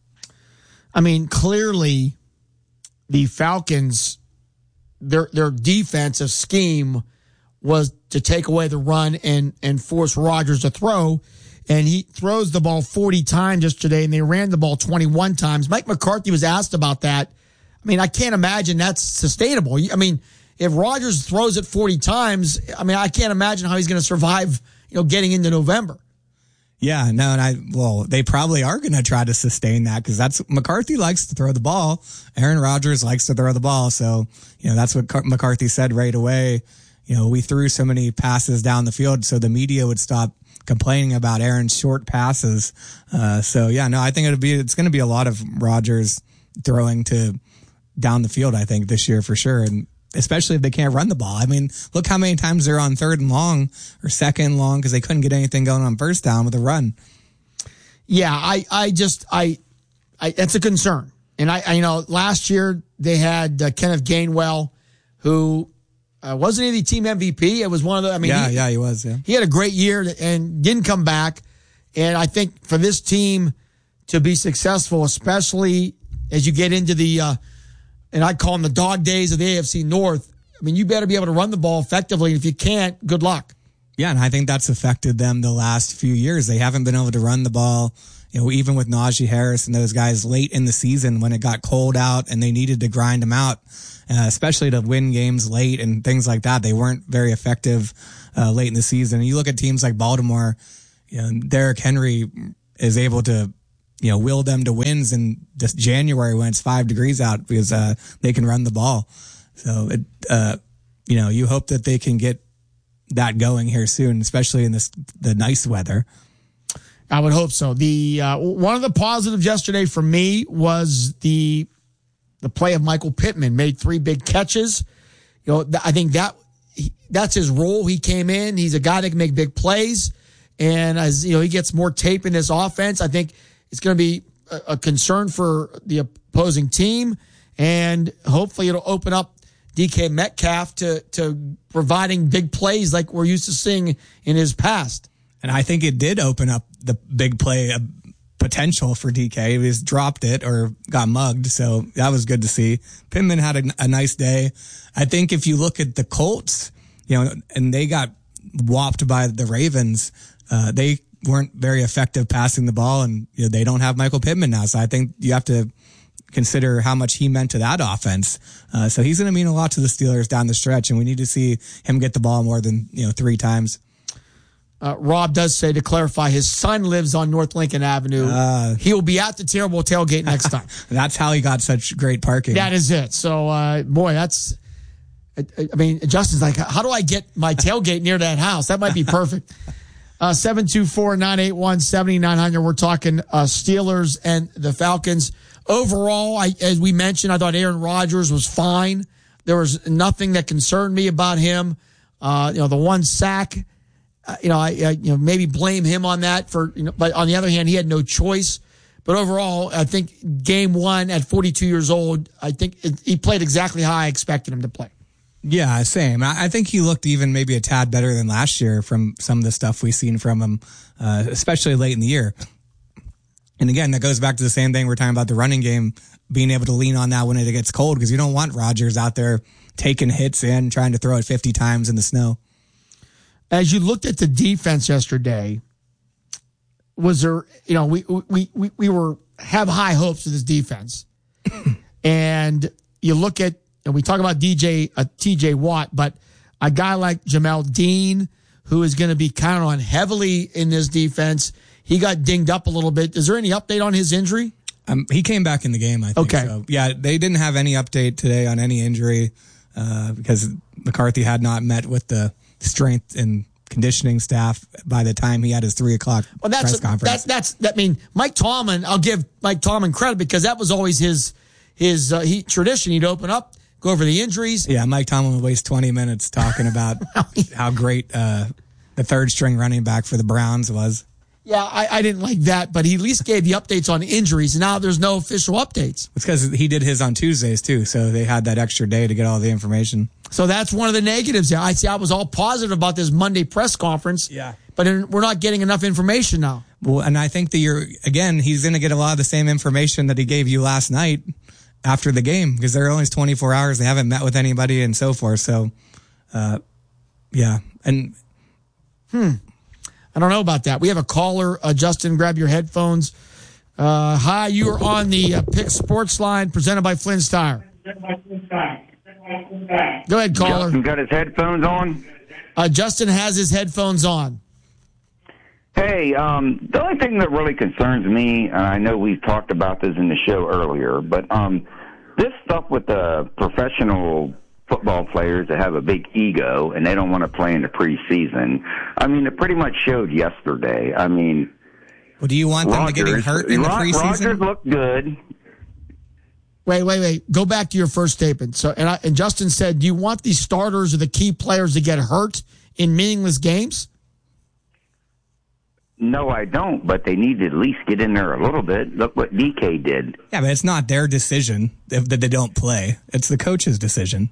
I mean, clearly the Falcons, their, their defensive scheme was to take away the run and, and force Rodgers to throw. And he throws the ball forty times yesterday, and they ran the ball twenty-one times. Mike McCarthy was asked about that. I mean, I can't imagine that's sustainable. I mean, if Rodgers throws it forty times, I mean, I can't imagine how he's going to survive, you know, getting into November. Yeah, no, and I, well, they probably are going to try to sustain that because that's, McCarthy likes to throw the ball. Aaron Rodgers likes to throw the ball. So, you know, that's what McCarthy said right away. You know, we threw so many passes down the field so the media would stop complaining about Aaron's short passes. Uh, so yeah, no, I think it'll be, it's going to be a lot of Rodgers throwing to down the field, I think, this year for sure. And especially if they can't run the ball. I mean, look how many times they're on third and long or second and long because they couldn't get anything going on first down with a run. Yeah, I, I just, I, I, that's a concern. And I, I you know, last year they had uh, Kenneth Gainwell, who uh, wasn't he the team M V P? It was one of the, I mean, yeah, he, yeah, he was, yeah. He had a great year and didn't come back. And I think for this team to be successful, especially as you get into the, uh, and I call them the dog days of the A F C North, I mean, you better be able to run the ball effectively. If you can't, good luck. Yeah, and I think that's affected them the last few years. They haven't been able to run the ball, you know, even with Najee Harris and those guys late in the season when it got cold out and they needed to grind them out, uh, especially to win games late and things like that. They weren't very effective uh, late in the season. And you look at teams like Baltimore, you know, Derrick Henry is able to, you know, will them to wins in just January when it's five degrees out because uh, they can run the ball. So, it, uh, you know, you hope that they can get that going here soon, especially in this the nice weather. I would hope so. The uh, one of the positives yesterday for me was the the play of Michael Pittman. Made three big catches. You know, I think that that's his role. He came in. He's a guy that can make big plays, and as you know, he gets more tape in this offense. I think it's going to be a, a concern for the opposing team, and hopefully it'll open up D K Metcalf to, to providing big plays like we're used to seeing in his past. And I think it did open up the big play uh, potential for D K. He just dropped it or got mugged, so that was good to see. Pittman had a, a nice day. I think if you look at the Colts, you know, and they got whopped by the Ravens, uh, they weren't very effective passing the ball, and you know, they don't have Michael Pittman now, so I think you have to consider how much he meant to that offense. Uh, so he's going to mean a lot to the Steelers down the stretch, and we need to see him get the ball more than, you know, three times. Uh, Rob does say, to clarify, his son lives on North Lincoln Avenue. Uh, he will be at the Terrible Tailgate next time. That's how he got such great parking. That is it. So, uh, boy, that's, I, I mean, Justin's like, how do I get my tailgate near that house? That might be perfect. Uh, seven two four, nine eight one, seven nine zero zero. We're talking uh, Steelers and the Falcons. Overall, I, as we mentioned, I thought Aaron Rodgers was fine. There was nothing that concerned me about him. Uh, you know, the one sack, uh, you know, I, I you know maybe blame him on that for, you know, but on the other hand, he had no choice. But overall, I think game one at forty-two years old, I think it, he played exactly how I expected him to play. Yeah, same. I think he looked even maybe a tad better than last year from some of the stuff we've seen from him, uh, especially late in the year. And again, that goes back to the same thing we're talking about the running game, being able to lean on that when it gets cold, because you don't want Rodgers out there taking hits in, trying to throw it fifty times in the snow. As you looked at the defense yesterday, was there, you know, we we we, we were have high hopes of this defense. And you look at, and we talk about D J, uh, T J Watt, but a guy like Jamel Dean, who is going to be counted on heavily in this defense, he got dinged up a little bit. Is there any update on his injury? Um, he came back in the game, I think. Okay. So. Yeah, they didn't have any update today on any injury uh, because McCarthy had not met with the strength and conditioning staff by the time he had his three o'clock Well, that's press conference. that's that's that. I mean, Mike Tomlin. I'll give Mike Tomlin credit because that was always his his uh, he, tradition. He'd open up, go over the injuries. Yeah, Mike Tomlin would waste twenty minutes talking about how great uh, the third string running back for the Browns was. Yeah, I, I didn't like that, but he at least gave the updates on injuries. And now there's no official updates. It's because he did his on Tuesdays too, so they had that extra day to get all the information. So that's one of the negatives there. I see. I was all positive about this Monday press conference. Yeah, but we're not getting enough information now. Well, and I think that you're again, he's going to get a lot of the same information that he gave you last night after the game because they're only twenty-four hours. They haven't met with anybody and so forth. So, uh, yeah, and hmm. I don't know about that. We have a caller. Uh, Justin, grab your headphones. Uh, hi, you are on the uh, Pick Sports Line presented by Flynn's Tire. Go ahead, caller. Justin got his headphones on? Uh, Justin has his headphones on. Hey, um, the only thing that really concerns me, and I know we've talked about this in the show earlier, but um, this stuff with the professional football players that have a big ego and they don't want to play in the preseason. I mean, it pretty much showed yesterday. I mean, well, do you want them Rodgers, to getting hurt in the preseason? Rodgers looked good. Wait, wait, wait. Go back to your first statement. So, and, I, and Justin said, do you want the starters or the key players to get hurt in meaningless games? No, I don't, but they need to at least get in there a little bit. Look what D K did. Yeah, but it's not their decision if, that they don't play. It's the coach's decision.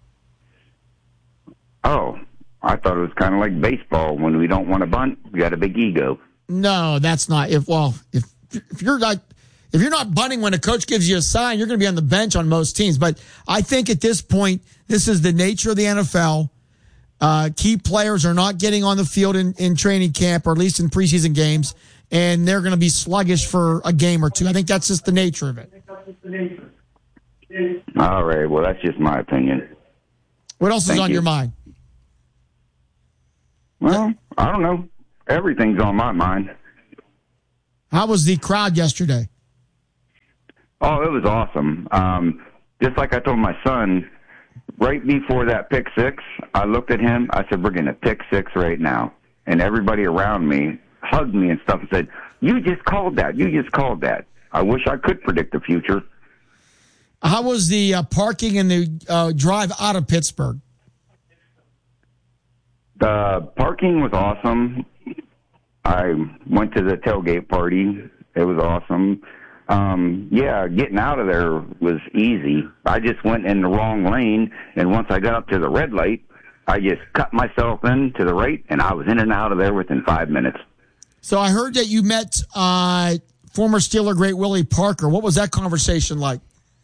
Oh, I thought it was kind of like baseball. When we don't want to bunt, we got a big ego. No, that's not. If well, if if you're not if you're not bunting when a coach gives you a sign, you're going to be on the bench on most teams. But I think at this point, this is the nature of the N F L. Uh, key players are not getting on the field in, in training camp, or at least in preseason games, and they're going to be sluggish for a game or two. I think that's just the nature of it. All right. Well, that's just my opinion. What else Thank is on you. your mind? Well, I don't know. Everything's on my mind. How was the crowd yesterday? Oh, it was awesome. Um, just like I told my son, right before that pick six, I looked at him. I said, we're going to pick six right now. And everybody around me hugged me and stuff and said, you just called that. You just called that. I wish I could predict the future. How was the uh, parking and the uh, drive out of Pittsburgh? The parking was awesome. I went to the tailgate party. It was awesome. Um, yeah, getting out of there was easy. I just went in the wrong lane, and once I got up to the red light, I just cut myself in to the right, and I was in and out of there within five minutes. So I heard that you met uh, former Steeler great Willie Parker. What was that conversation like?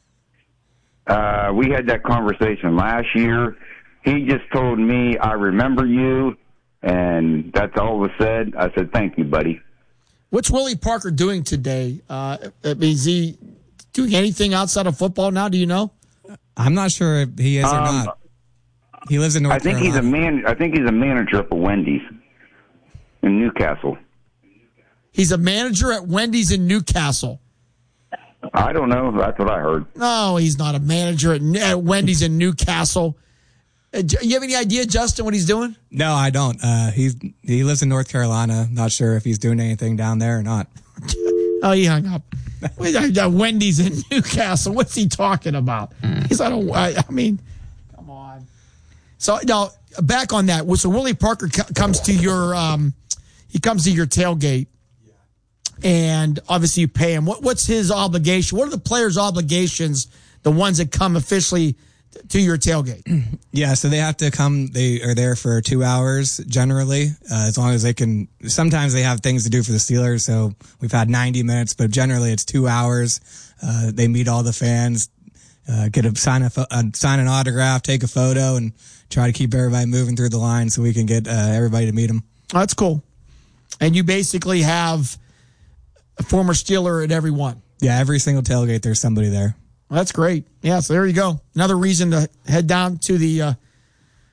Uh, we had that conversation last year. He just told me, I remember you, and that's all was said. I said, thank you, buddy. What's Willie Parker doing today? Uh, is he doing anything outside of football now? Do you know? I'm not sure if he is or Um, not. He lives in North I think Carolina. he's a man. I think he's a manager up at Wendy's in Newcastle. He's a manager at Wendy's in Newcastle. I don't know. That's what I heard. No, he's not a manager at, at Wendy's in Newcastle. Uh, you have any idea, Justin, what he's doing? No, I don't. Uh, he's he lives in North Carolina. Not sure if he's doing anything down there or not. Oh, he hung up. Wait, uh, Wendy's in Newcastle. What's he talking about? He's not a. I mean, come on. So now back on that. So Willie Parker c- comes to your. Um, he comes to your tailgate, and obviously you pay him. What, what's his obligation? What are the players' obligations? The ones that come officially to your tailgate. Yeah, so they have to come. They are there for two hours generally, uh, as long as they can. Sometimes they have things to do for the Steelers, so we've had ninety minutes, but generally it's two hours. Uh, they meet all the fans, uh, get a sign a fo- uh, sign an autograph, take a photo, and try to keep everybody moving through the line so we can get uh, everybody to meet them. That's cool. And you basically have a former Steeler at every one. Yeah, every single tailgate there's somebody there. Well, that's great. Yeah, so there you go. Another reason to head down to the uh,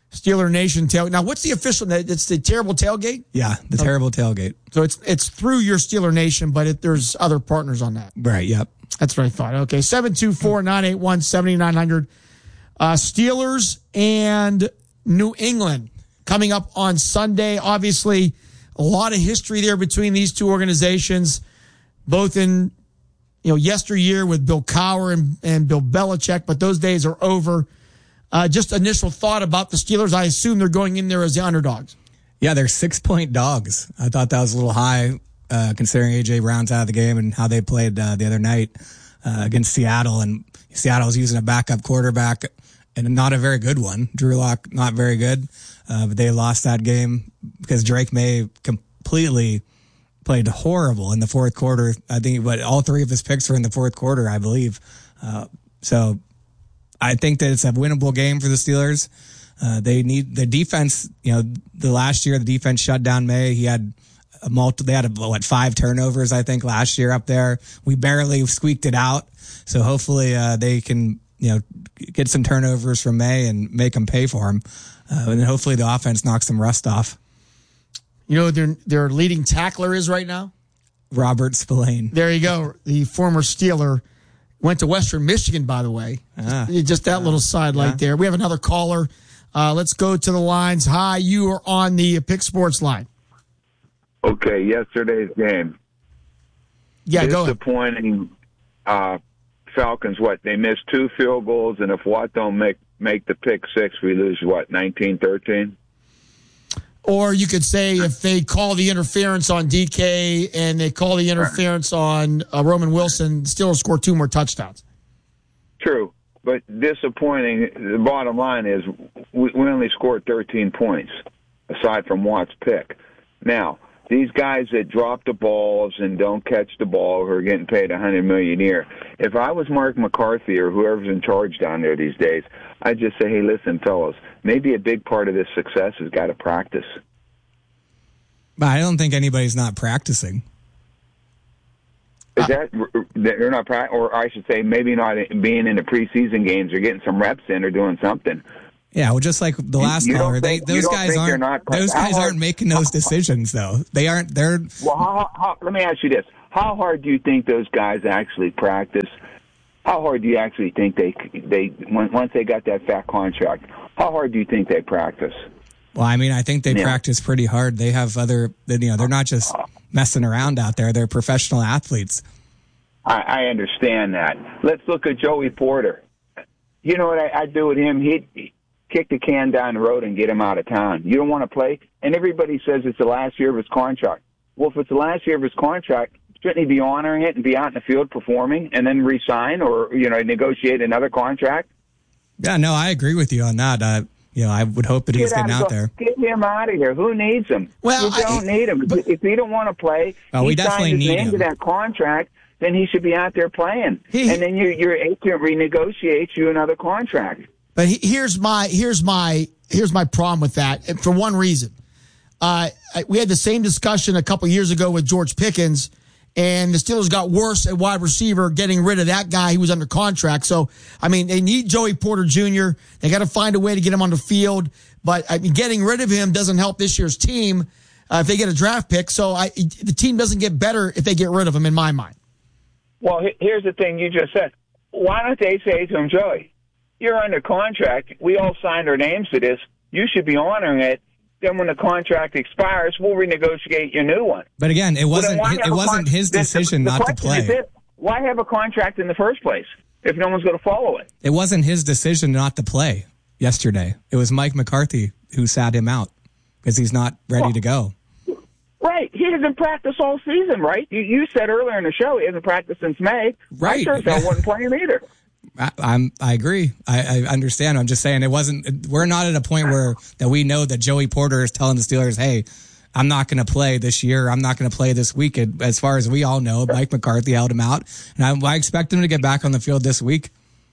Steeler Nation tail. Now, what's the official? It's the Terrible Tailgate. Yeah, the Terrible Tailgate. So it's it's through your Steeler Nation, but it, there's other partners on that. Right. Yep. That's what I thought. Okay, seven two four, nine eight one, seven nine zero zero. Uh, Steelers and New England coming up on Sunday. Obviously, a lot of history there between these two organizations, both in you know yesteryear with Bill Cowher and, and Bill Belichick, but those days are over. Uh, just initial thought about the Steelers. I assume they're going in there as the underdogs. Yeah, they're six-point dogs. I thought that was a little high uh, considering A J. Brown's out of the game and how they played uh, the other night uh, against Seattle. And Seattle was using a backup quarterback and not a very good one. Drew Lock, not very good. Uh, but they lost that game because Drake May completely played horrible in the fourth quarter. I think but all three of his picks were in the fourth quarter, I believe. Uh, so I think that it's a winnable game for the Steelers. Uh, they need the defense. You know, the last year the defense shut down May. He had a multi. They had a, what five turnovers I think last year up there. We barely squeaked it out. So hopefully uh, they can you know get some turnovers from May and make them pay for them. Uh, and then hopefully the offense knocks some rust off. You know who their their leading tackler is right now? Robert Spillane. There you go. The former Steeler. Went to Western Michigan, by the way. Ah, just, just that ah, little sidelight yeah. there. We have another caller. Uh, let's go to the lines. Hi, you are on the Pick Sports line. Okay, yesterday's game. Yeah, go ahead. Disappointing. Uh, Falcons, what? They missed two field goals, and if Watt don't make, make the pick six, we lose, what, nineteen thirteen? Or you could say if they call the interference on D K and they call the interference on uh, Roman Wilson, Steelers score two more touchdowns. True, but disappointing. The bottom line is we, we only scored thirteen points, aside from Watt's pick. Now, these guys that drop the balls and don't catch the ball who are getting paid one hundred million dollars a year, if I was Mark McCarthy or whoever's in charge down there these days, I'd just say, hey, listen, fellas, maybe a big part of this success has got to practice. But I don't think anybody's not practicing. Is that they're not practicing, or I should say, maybe not being in the preseason games or getting some reps in or doing something. Yeah, well, just like the last you caller, think, they those guys aren't not, those guys hard, aren't making those decisions though. They aren't. They're well. How, how, let me ask you this: how hard do you think those guys actually practice? How hard do you actually think they they once they got that fat contract? How hard do you think they practice? Well, I mean, I think they yeah. practice pretty hard. They have other, you know, they're not just messing around out there. They're professional athletes. I, I understand that. Let's look at Joey Porter. You know what I, I'd do with him? He'd kick the can down the road and get him out of town. You don't want to play? And everybody says it's the last year of his contract. Well, if it's the last year of his contract, shouldn't he be honoring it and be out in the field performing and then re-sign or, you know, negotiate another contract? Yeah, no, I agree with you on that. Uh, you know, I would hope that he's getting out, out there. Get him out of here. Who needs him? Well, you don't I, need him. But, if he don't want to play, oh, he we definitely signed his need name him. to that contract, then he should be out there playing. He, and then you, your agent renegotiates you another contract. But he, here's my here's my here's my problem with that. For one reason, uh, we had the same discussion a couple years ago with George Pickens. And the Steelers got worse at wide receiver, getting rid of that guy who was under contract. So, I mean, they need Joey Porter Junior They got to find a way to get him on the field. But I mean, getting rid of him doesn't help this year's team uh, if they get a draft pick. So I, the team doesn't get better if they get rid of him, in my mind. Well, here's the thing you just said. Why don't they say to him, Joey, you're under contract. We all signed our names to this. You should be honoring it. Then when the contract expires, we'll renegotiate your new one. But again, it wasn't well, it wasn't con- his decision the, the not to play. This, why have a contract in the first place if no one's going to follow it? It wasn't his decision not to play yesterday. It was Mike McCarthy who sat him out because he's not ready well, to go. Right. He hasn't practiced all season, right? You, you said earlier in the show he hasn't practiced since May. Right. I sure wasn't playing either. I, I'm. I agree. I, I understand. I'm just saying it wasn't. We're not at a point where that we know that Joey Porter is telling the Steelers, "Hey, I'm not going to play this year. I'm not going to play this week." As far as we all know, Mike McCarthy held him out, and I, I expect him to get back on the field this week.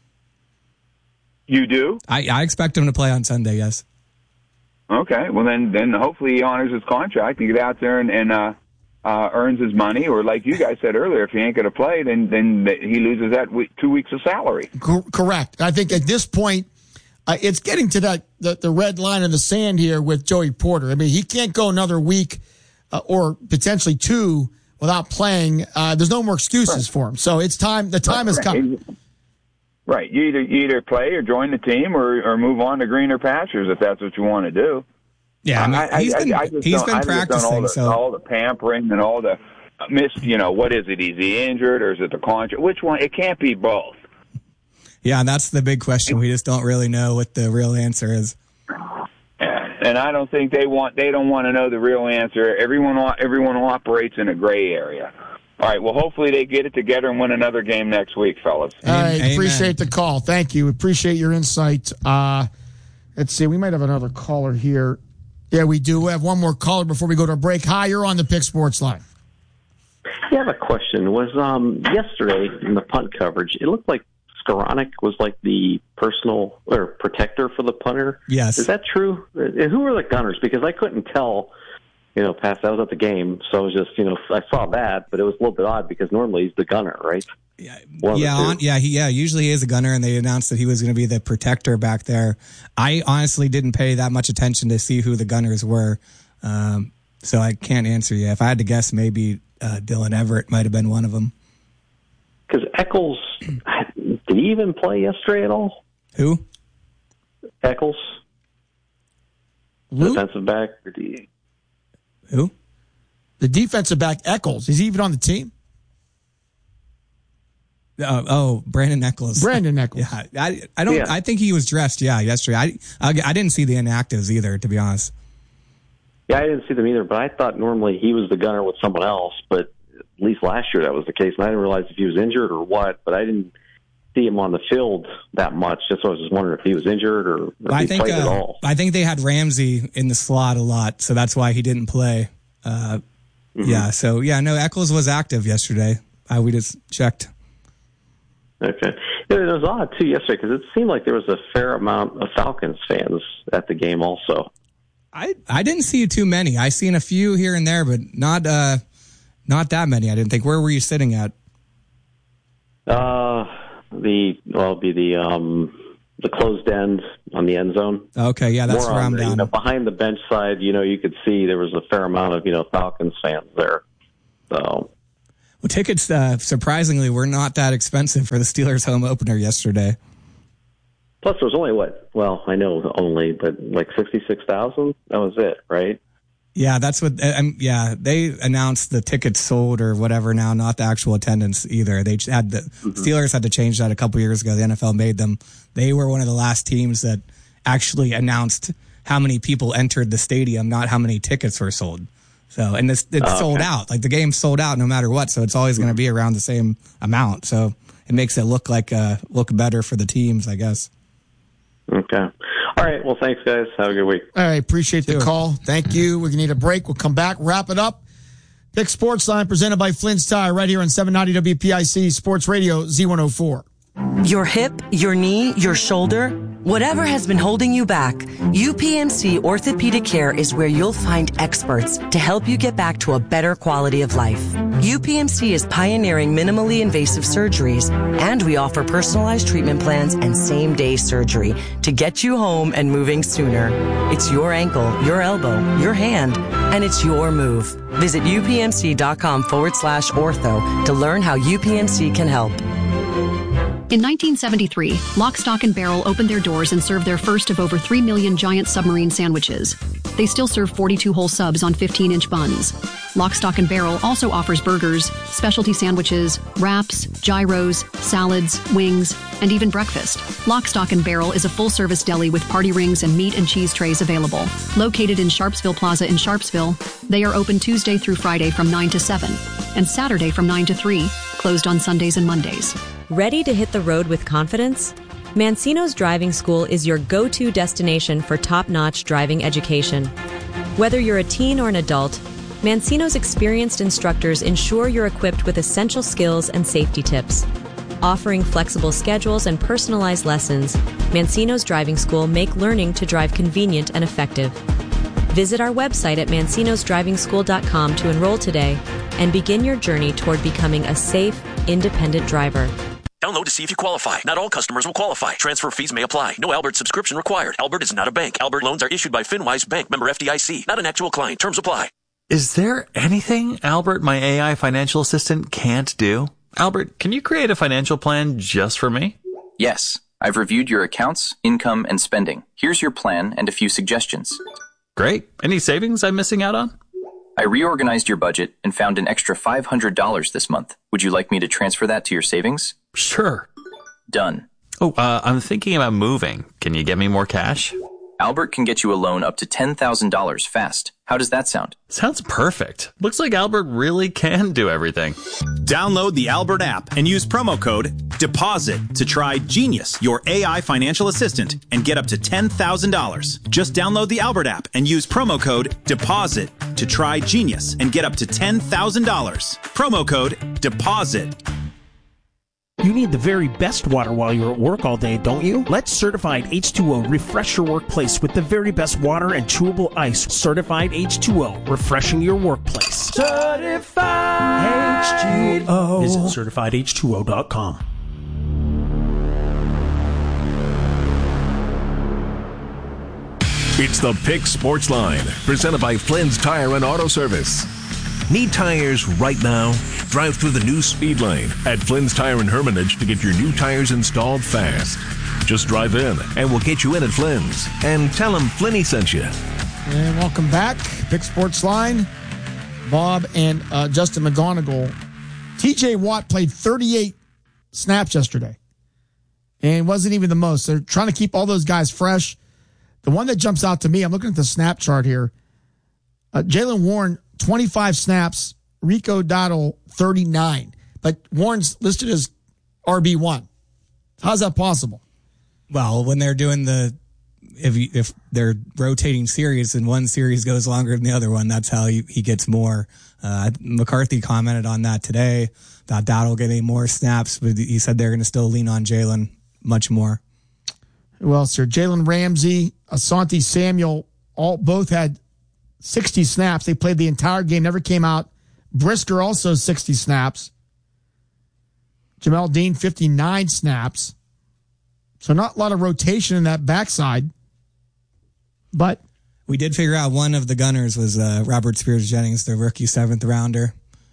You do? I, I expect him to play on Sunday. Yes. Okay. Well, then, then hopefully he honors his contract and get out there and. and uh Uh, earns his money, or like you guys said earlier, if he ain't going to play, then then he loses that week, two weeks of salary. Correct. I think at this point, uh, it's getting to that the, the red line in the sand here with Joey Porter. I mean, he can't go another week uh, or potentially two without playing. Uh, there's no more excuses right. for him. So it's time. The time right. has come. Right. You either you either play or join the team or, or move on to greener pastures if that's what you want to do. Yeah, I mean, I, he's I, been, I, I just he's been practicing. All the, so. all the pampering and all the missed, you know, what is it? Is he injured or is it the contract? Which one? It can't be both. Yeah, and that's the big question. We just don't really know what the real answer is. And I don't think they want they don't want to know the real answer. Everyone everyone operates in a gray area. All right, well, hopefully they get it together and win another game next week, fellas. All right, Amen. Appreciate the call. Thank you. Appreciate your insight. Uh, let's see, we might have another caller here. Yeah, we do. We have one more caller before we go to a break. Hi, you're on the Pick Sports Line. I have a question. Was um, yesterday in the punt coverage, it looked like Skoranek was like the personal or protector for the punter. Yes. Is that true? And who were the gunners? Because I couldn't tell, you know, past I was at the game, so I was just, you know, I saw that, but it was a little bit odd because normally he's the gunner, right? Yeah, yeah, on, yeah, he, yeah. Usually he is a gunner, and they announced that he was going to be the protector back there. I honestly didn't pay that much attention to see who the gunners were, um, so I can't answer you. If I had to guess, maybe uh, Dylan Everett might have been one of them. Because Eccles, did he even play yesterday at all? Who? Eccles, Who? defensive back. Or do you... Who? The defensive back, Eccles. Is he even on the team? Uh, oh, Brandon Eccles. Brandon Eccles. Yeah, I, I don't. Yeah. I think he was dressed. Yeah, yesterday. I, I, I didn't see the inactives either, to be honest. Yeah, I didn't see them either. But I thought normally he was the gunner with someone else. But at least last year that was the case, and I didn't realize if he was injured or what. But I didn't see him on the field that much. Just so I was just wondering if he was injured or, or if I he think, played uh, at all. I think they had Ramsey in the slot a lot, so that's why he didn't play. Uh, mm-hmm. Yeah. So yeah, no, Eccles was active yesterday. I, we just checked. Okay. It was odd, too, yesterday, because it seemed like there was a fair amount of Falcons fans at the game also. I, I didn't see too many. I seen a few here and there, but not uh, not that many, I didn't think. Where were you sitting at? Uh, the, well, it'd be the, um, the closed end on the end zone. Okay, yeah, that's More where I'm the, down. You know, behind the bench side, you know, you could see there was a fair amount of, you know, Falcons fans there. So... Well, tickets, uh, surprisingly, were not that expensive for the Steelers home opener yesterday. Plus, there was only, what, well, I know only, but like sixty-six thousand? That was it, right? Yeah, that's what, um, yeah, they announced the tickets sold or whatever now, not the actual attendance either. They had the, mm-hmm. Steelers had to change that a couple years ago. The N F L made them. They were one of the last teams that actually announced how many people entered the stadium, not how many tickets were sold. So, and this, it's oh, sold okay. out. Like the game's sold out no matter what. So it's always going to be around the same amount. So it makes it look like, uh, look better for the teams, I guess. Okay. All right. Well, thanks guys. Have a good week. All right. Appreciate the call. Thank you. We need a break. We'll come back, wrap it up. Pick Sports Line presented by Flynn's Tire right here on seven ninety W P I C Sports Radio Z one oh four. Your hip, your knee, your shoulder, whatever has been holding you back, U P M C Orthopedic Care is where you'll find experts to help you get back to a better quality of life. U P M C is pioneering minimally invasive surgeries, and we offer personalized treatment plans and same-day surgery to get you home and moving sooner. It's your ankle, your elbow, your hand, and it's your move. Visit upmc.com forward slash ortho to learn how U P M C can help. In nineteen seventy-three, Lock, Stock, and Barrel opened their doors and served their first of over three million giant submarine sandwiches. They still serve forty-two whole subs on fifteen-inch buns. Lock, Stock, and Barrel also offers burgers, specialty sandwiches, wraps, gyros, salads, wings, and even breakfast. Lock, Stock, and Barrel is a full-service deli with party rings and meat and cheese trays available. Located in Sharpsville Plaza in Sharpsville, they are open Tuesday through Friday from nine to seven and Saturday from nine to three, closed on Sundays and Mondays. Ready to hit the road with confidence? Mancino's Driving School is your go-to destination for top-notch driving education. Whether you're a teen or an adult, Mancino's experienced instructors ensure you're equipped with essential skills and safety tips. Offering flexible schedules and personalized lessons, Mancino's Driving School make learning to drive convenient and effective. Visit our website at mancinos driving school dot com to enroll today and begin your journey toward becoming a safe, independent driver. Download to see if you qualify. Not all customers will qualify. Transfer fees may apply. No Albert subscription required. Albert is not a bank. Albert loans are issued by FinWise Bank, member F D I C. Not an actual client. Terms apply. Is there anything Albert, my A I financial assistant, can't do? Albert, can you create a financial plan just for me? Yes. I've reviewed your accounts, income, and spending. Here's your plan and a few suggestions. Great. Any savings I'm missing out on? I reorganized your budget and found an extra five hundred dollars this month. Would you like me to transfer that to your savings? Sure. Done. Oh, uh, I'm thinking about moving. Can you get me more cash? Albert can get you a loan up to ten thousand dollars fast. How does that sound? Sounds perfect. Looks like Albert really can do everything. Download the Albert app and use promo code DEPOSIT to try Genius, your A I financial assistant, and get up to ten thousand dollars. Just download the Albert app and use promo code DEPOSIT to try Genius and get up to ten thousand dollars. Promo code DEPOSIT. You need the very best water while you're at work all day, don't you? Let Certified H two O refresh your workplace with the very best water and chewable ice. Certified H two O, refreshing your workplace. Certified H two O. Visit certified H two O dot com. It's the Pick Sports Line, presented by Flynn's Tire and Auto Service. Need tires right now? Drive through the new speed lane at Flynn's Tire and Hermitage to get your new tires installed fast. Just drive in and we'll get you in at Flynn's. And tell them Flinny sent you. And welcome back. Pick Sports Line. Bob and uh, Justin McGonigal. T J Watt played thirty-eight snaps yesterday. And wasn't even the most. They're trying to keep all those guys fresh. The one that jumps out to me, I'm looking at the snap chart here. Uh, Jaylen Warren, twenty-five snaps. Rico Dowdle, thirty-nine. But Warren's listed as R B one. How's that possible? Well, when they're doing the, if you, if they're rotating series and one series goes longer than the other one, that's how he, he gets more. Uh, McCarthy commented on that today about Dowdle getting more snaps, but he said they're going to still lean on Jaylen much more. Who else here? Jalen Ramsey, Asante Samuel, all both had sixty snaps. They played the entire game, never came out. Brisker also sixty snaps. Jamel Dean, fifty-nine snaps. So not a lot of rotation in that backside. But we did figure out one of the gunners was uh, Robert Spears Jennings, the rookie seventh rounder.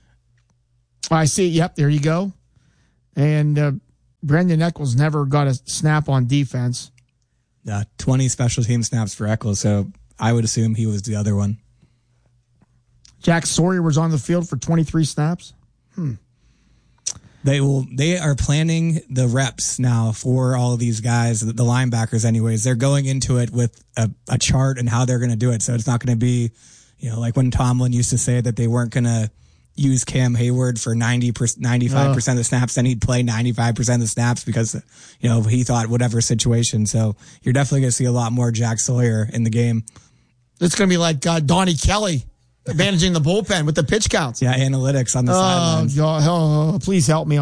I see. Yep, there you go. And uh, Brendan Eccles never got a snap on defense. Uh, twenty special team snaps for Eccles, so I would assume he was the other one. Jack Sawyer was on the field for twenty-three snaps. Hmm. They will. They are planning the reps now for all of these guys, the, the linebackers. Anyways, they're going into it with a, a chart and how they're going to do it. So it's not going to be, you know, like when Tomlin used to say that they weren't going to use Cam Hayward for ninety, ninety-five percent of the snaps, then he'd play ninety-five percent of the snaps because, you know, he thought whatever situation. So you're definitely going to see a lot more Jack Sawyer in the game. It's going to be like uh, Donnie Kelly managing the bullpen with the pitch counts. Yeah, analytics on the oh, sidelines. Oh, please help me.